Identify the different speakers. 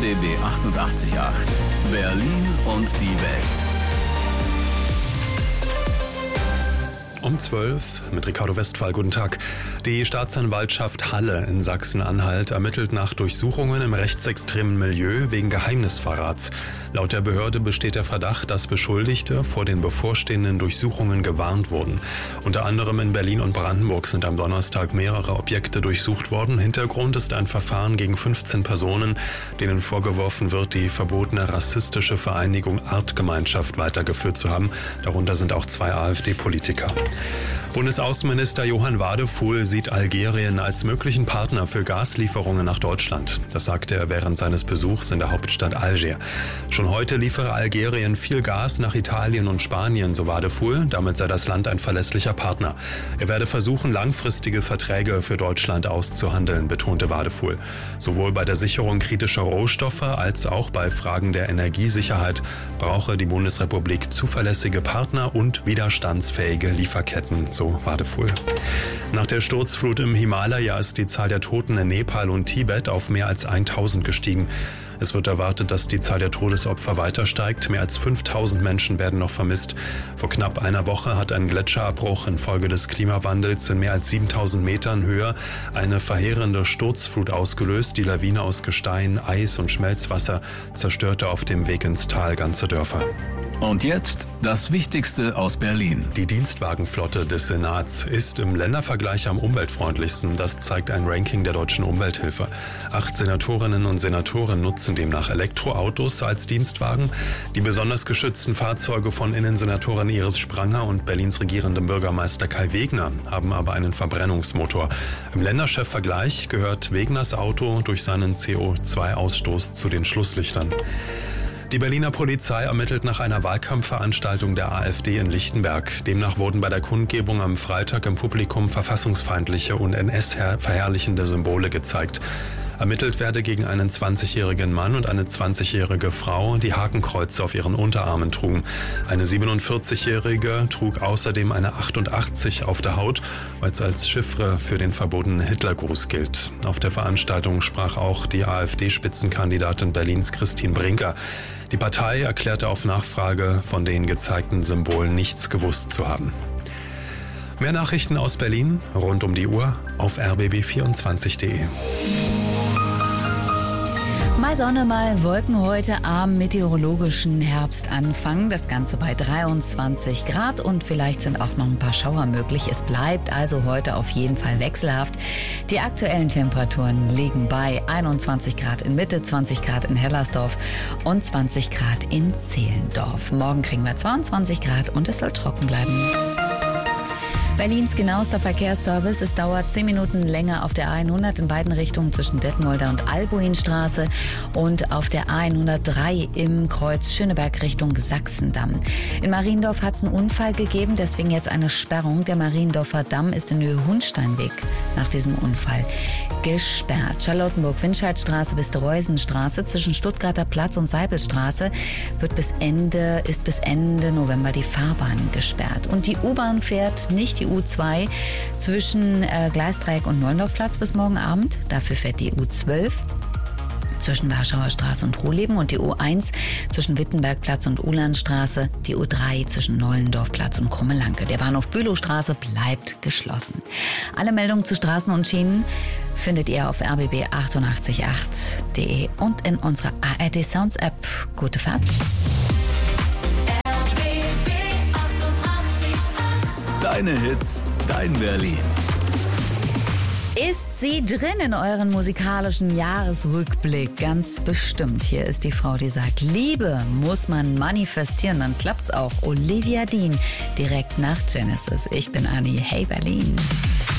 Speaker 1: RBB 88.8 Berlin und die Welt.
Speaker 2: Um 12 mit Ricardo Westphal. Guten Tag. Die Staatsanwaltschaft Halle in Sachsen-Anhalt ermittelt nach Durchsuchungen im rechtsextremen Milieu wegen Geheimnisverrats. Laut der Behörde besteht der Verdacht, dass Beschuldigte vor den bevorstehenden Durchsuchungen gewarnt wurden. Unter anderem in Berlin und Brandenburg sind am Donnerstag mehrere Objekte durchsucht worden. Hintergrund ist ein Verfahren gegen 15 Personen, denen vorgeworfen wird, die verbotene rassistische Vereinigung Artgemeinschaft weitergeführt zu haben. Darunter sind auch 2 AfD-Politiker. Bundesaußenminister Johann Wadefuhl sieht Algerien als möglichen Partner für Gaslieferungen nach Deutschland. Das sagte er während seines Besuchs in der Hauptstadt Algier. Schon heute liefere Algerien viel Gas nach Italien und Spanien, so Wadefuhl. Damit sei das Land ein verlässlicher Partner. Er werde versuchen, langfristige Verträge für Deutschland auszuhandeln, betonte Wadefuhl. Sowohl bei der Sicherung kritischer Rohstoffe als auch bei Fragen der Energiesicherheit brauche die Bundesrepublik zuverlässige Partner und widerstandsfähige Lieferketten, so Wadefuhl. Nach der Sturzflut im Himalaya ist die Zahl der Toten in Nepal und Tibet auf mehr als 1000 gestiegen. Es wird erwartet, dass die Zahl der Todesopfer weiter steigt. Mehr als 5000 Menschen werden noch vermisst. Vor knapp einer Woche hat ein Gletscherabbruch infolge des Klimawandels in mehr als 7000 Metern Höhe eine verheerende Sturzflut ausgelöst. Die Lawine aus Gestein, Eis und Schmelzwasser zerstörte auf dem Weg ins Tal ganze Dörfer.
Speaker 1: Und jetzt das Wichtigste aus Berlin.
Speaker 2: Die Dienstwagenflotte des Senats ist im Ländervergleich am umweltfreundlichsten. Das zeigt ein Ranking der Deutschen Umwelthilfe. 8 Senatorinnen und Senatoren nutzen demnach Elektroautos als Dienstwagen. Die besonders geschützten Fahrzeuge von Innensenatorin Iris Spranger und Berlins regierendem Bürgermeister Kai Wegner haben aber einen Verbrennungsmotor. Im Länderchefvergleich gehört Wegners Auto durch seinen CO2-Ausstoß zu den Schlusslichtern. Die Berliner Polizei ermittelt nach einer Wahlkampfveranstaltung der AfD in Lichtenberg. Demnach wurden bei der Kundgebung am Freitag im Publikum verfassungsfeindliche und NS-verherrlichende Symbole gezeigt. Ermittelt werde gegen einen 20-jährigen Mann und eine 20-jährige Frau, die Hakenkreuze auf ihren Unterarmen trugen. Eine 47-jährige trug außerdem eine 88 auf der Haut, weil es als Chiffre für den verbotenen Hitlergruß gilt. Auf der Veranstaltung sprach auch die AfD-Spitzenkandidatin Berlins Christine Brinker. Die Partei erklärte auf Nachfrage von den gezeigten Symbolen nichts gewusst zu haben. Mehr Nachrichten aus Berlin rund um die Uhr auf rbb24.de.
Speaker 3: Mal Sonne, mal Wolken heute am meteorologischen Herbstanfang. Das Ganze bei 23 Grad und vielleicht sind auch noch ein paar Schauer möglich. Es bleibt also heute auf jeden Fall wechselhaft. Die aktuellen Temperaturen liegen bei 21 Grad in Mitte, 20 Grad in Hellersdorf und 20 Grad in Zehlendorf. Morgen kriegen wir 22 Grad und es soll trocken bleiben. Berlins genauester Verkehrsservice. Es dauert 10 Minuten länger auf der A100 in beiden Richtungen zwischen Detmolder und Albuinstraße und auf der A103 im Kreuz Schöneberg Richtung Sachsendamm. In Mariendorf hat es einen Unfall gegeben, deswegen jetzt eine Sperrung. Der Mariendorfer Damm ist in Höhe Hundsteinweg nach diesem Unfall gesperrt. Charlottenburg-Windscheidstraße bis Reusenstraße zwischen Stuttgarter Platz und Seibelstraße ist bis Ende November die Fahrbahn gesperrt. Und die U-Bahn fährt nicht, die U2 zwischen Gleisdreieck und Neulendorfplatz bis morgen Abend. Dafür fährt die U12 zwischen Warschauer Straße und Ruhleben und die U1 zwischen Wittenbergplatz und Ulandstraße, die U3 zwischen Neulendorfplatz und Krummelanke. Der Bahnhof Bülowstraße bleibt geschlossen. Alle Meldungen zu Straßen und Schienen findet ihr auf rbb888.de und in unserer ARD Sounds App. Gute Fahrt!
Speaker 1: Deine Hits, dein Berlin.
Speaker 3: Ist sie drin in euren musikalischen Jahresrückblick? Ganz bestimmt. Hier ist die Frau, die sagt, Liebe muss man manifestieren, dann klappt's auch. Olivia Dean, direkt nach Genesis. Ich bin Anni. Hey Berlin.